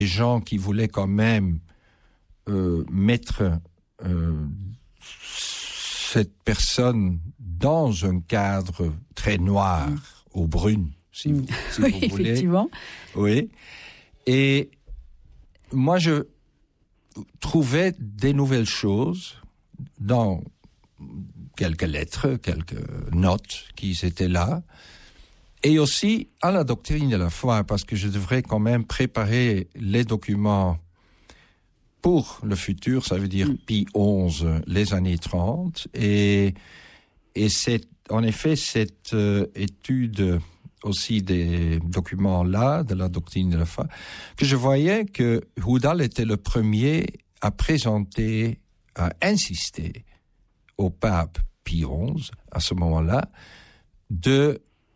des gens qui voulaient quand même mettre cette personne dans un cadre très noir ou brune, si vous voulez. Effectivement. Oui. Et moi, je trouvais des nouvelles choses dans quelques lettres, quelques notes qui étaient là, et aussi à la doctrine de la foi, parce que je devrais quand même préparer les documents pour le futur, ça veut dire Pie XI, les années 30, et c'est en effet cette étude aussi des documents-là, de la doctrine de la foi, que je voyais que Hudal était le premier à présenter, à insister au pape Pie XI, à ce moment-là, de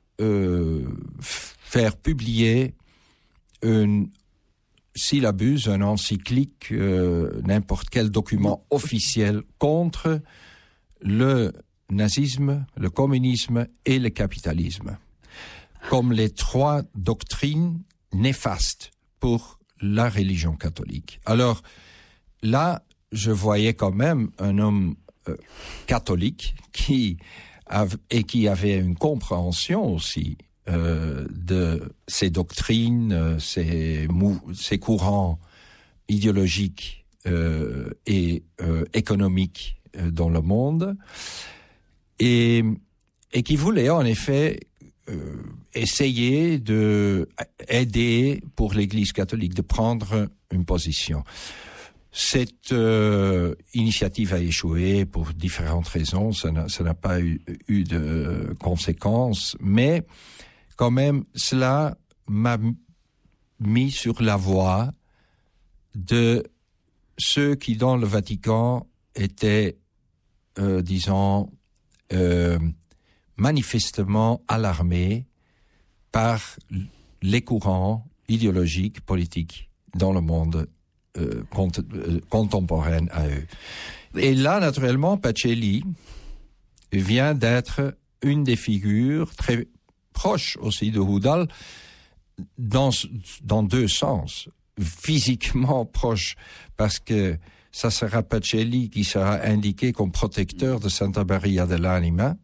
faire publier une syllabus, un encyclique, n'importe quel document officiel contre le nazisme, le communisme et le capitalisme, comme les trois doctrines néfastes pour la religion catholique. Alors là, je voyais quand même un homme catholique qui avait une compréhension aussi de ces doctrines, ces courants idéologiques et économiques dans le monde, et qui voulait en effet essayer de aider pour l'Église catholique de prendre une position. Cette initiative a échoué pour différentes raisons, ça n'a pas eu de conséquences, mais quand même, cela m'a mis sur la voie de ceux qui, dans le Vatican, étaient, manifestement alarmés par les courants idéologiques, politiques dans le monde contemporain à eux. Et là, naturellement, Pacelli vient d'être une des figures très proches aussi de Hudal dans deux sens. Physiquement proche, parce que ça sera Pacelli qui sera indiqué comme protecteur de Santa Maria dell'Anima,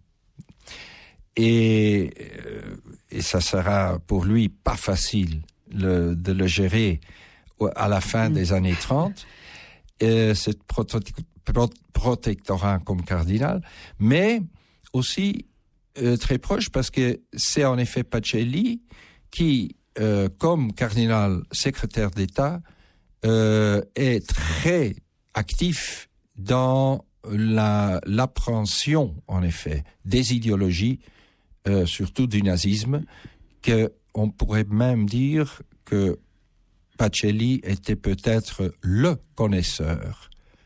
et ça sera pour lui pas facile de le gérer à la fin des années 30, cette protectorat comme cardinal, mais aussi très proche parce que c'est en effet Pacelli qui, comme cardinal secrétaire d'État, est très actif dans l'appréhension, en effet, des idéologies, surtout du nazisme, qu'on pourrait même dire que Pacelli était peut-être le connaisseur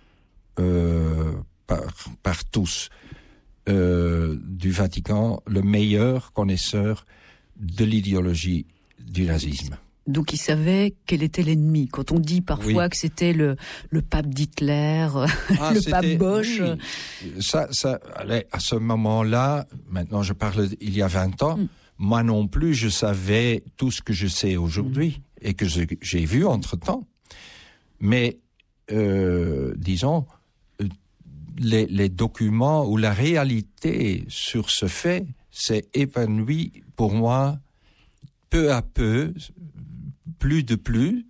par tous du Vatican, le meilleur connaisseur de l'idéologie du nazisme. Donc il savait quel était l'ennemi. Quand on dit parfois que c'était le pape d'Hitler, le pape Bosch. Oui. Ça, allez, à ce moment-là, maintenant je parle il y a 20 ans, moi non plus je savais tout ce que je sais aujourd'hui et que j'ai vu entre-temps. Mais, disons, les documents ou la réalité sur ce fait s'est évanouie pour moi peu à peu, plus de plus,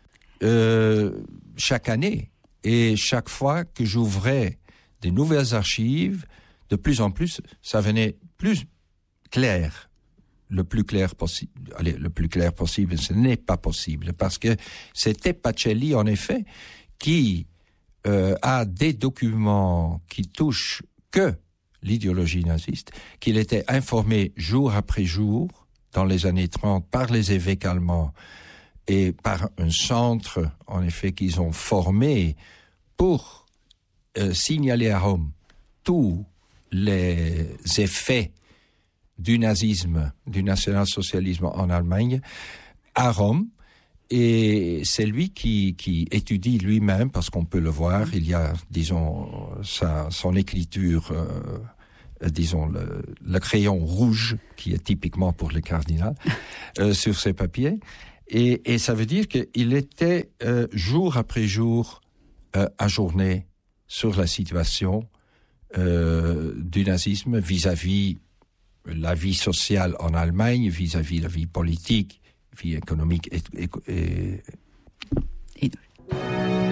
chaque année. Et chaque fois que j'ouvrais des nouvelles archives, de plus en plus, ça venait plus clair. Le plus clair possible. Allez, le plus clair possible, ce n'est pas possible. Parce que c'était Pacelli, en effet, qui a des documents qui touchent que l'idéologie naziste, qu'il était informé jour après jour, dans les années 30, par les évêques allemands et par un centre, en effet, qu'ils ont formé pour signaler à Rome tous les effets du nazisme, du national-socialisme en Allemagne, à Rome. Et c'est lui qui étudie lui-même, parce qu'on peut le voir, il y a, disons, son écriture, disons, le crayon rouge, qui est typiquement pour le cardinal, sur ses papiers. Et ça veut dire qu'il était jour après jour ajourné sur la situation du nazisme vis-à-vis la vie sociale en Allemagne, vis-à-vis la vie politique, vie économique et